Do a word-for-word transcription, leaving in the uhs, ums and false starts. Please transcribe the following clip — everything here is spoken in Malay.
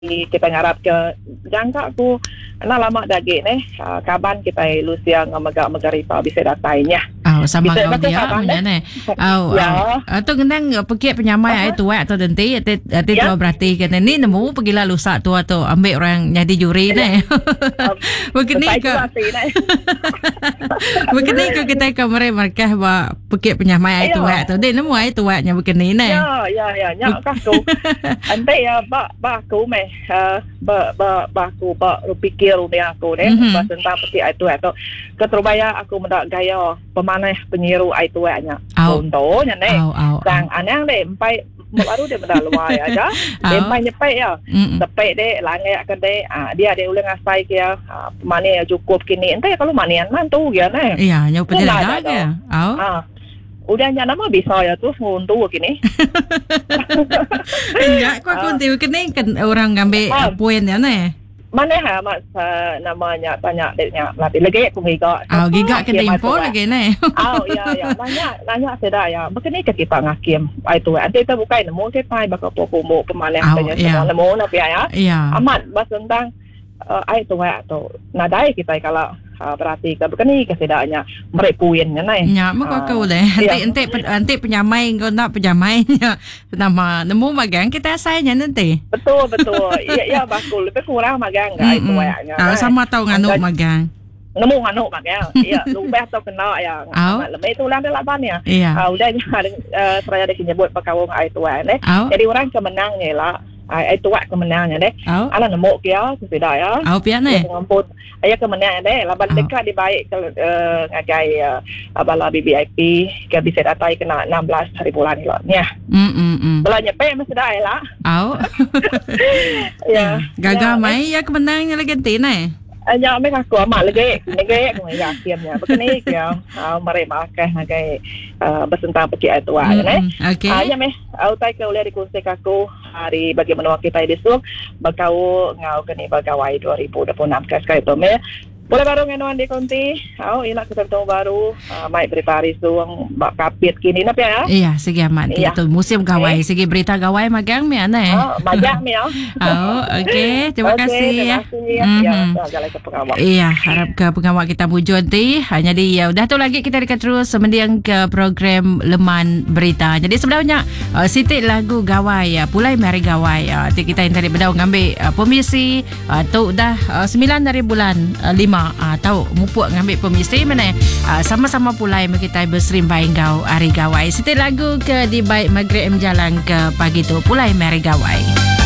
kita ngarap ke jangka aku nak lama daging ni uh, kaban kita lusia ngamagak magaripa bisa datainya. Oh, sama kau dia punya ni. Oh, ya. Atau kendang pergi penyamai itu uh atau denti ati ati tua berarti kan ni nemu pergi lalu sak tua tu ambil orang jadi juri ni. Begini ke? Begini ke kita ke mereka ba pergi penyamai itu tu dia nemu itu nya begini ni. Ya, ya, ya, nyak aku. Ante ya ba ba aku meh ba ba ba aku ba pikir ni aku ni ba tentang pergi itu tu. Keterubaya aku mendak gaya pemanah penyiru itu nya. Contohnya ni. Sang anang deh empai baru dia mendak luai aja. Dia empai nyepek ya. Sepek deh langai akan deh. Dia ada ulang asai kia pemanah cukup kini. Entah kalau manian mantu dia ni. Iya, nyoba dia lagi. Oh. Udah nyana mah bisa ya tuh nguntu gini. Enggak, kok kunti kini kan orang ngambil poin ya nih. Mana ha mas namanya tanya dia latih lagi aku gigak. Oh, gigak kita info lagi nih. Oh, ya ya, nanya nanya seda ya. Begini ke kita ngakim itu. Nanti kita buka nemu kita bakal pokomo pemanah tanya nemu napi ya. Amat bahas tentang itu atau nadai kita kalau berarti kan ni kesedaannya merepuin kan ni. Ya, mak kau leh. Nanti nanti nanti penyamai kau nak penyamainya nama nemu magang kita asainya nanti. Betul betul. Ya ya bakul lebih kurang magang kan itu ayahnya. Ah sama tahu nganu magang. Nemu nganu magang. Ya, lupa atau kena ya. Lebih itu ulang delapan ya. Ah udah saya dah nyebut pakawong itu ni. Jadi orang kemenangnya lah. Ai tua kemenangannya deh. Ala nemu kia sudah ya. Oh pian eh. Ngampun. Ayah kemenangan deh. Laban dekat di baik ngagai abala B B I P ke bisa datai kena enam belas hari bulan lah. Ya. Hmm hmm hmm. Belanja pe mesti dah lah. Oh. Ya. Gagal mai ya kemenangannya lagi nih. Anya me aku amat lagi lagi aku yakinnya. Begini kia mereka makan ngagai bersentak pergi itu ni. Okey. Anya me au tai ke oleh dikunci aku hari bagaimana kita disuk bakau ngau kini bagawai dua ribu dua puluh enam ke sekali tu me boleh baru ngenuan di konti au ina kita bertemu baru mai berita hari suang bak kapit kini napi ya iya segi amat itu musim gawai segi berita gawai magang me ana eh oh magang me ya oh okey terima kasih ya iya harap ke pengawal kita mujud ti hanya di ya udah tu lagi kita dekat terus semendiang ke program Leman Berita jadi sebenarnya uh, sitik lagu gawai ya pulai mari gawai uh, ti kita yang tadi berdau ngambil uh, pemisi uh, tu dah uh, sembilan dari bulan uh, lima uh, tahu mupuk ngambil pemisi mana uh, sama-sama pulai kita berserimbai gau hari gawai sitik lagu ke di baik maghrib jalan ke pagi tu pulai mari gawai.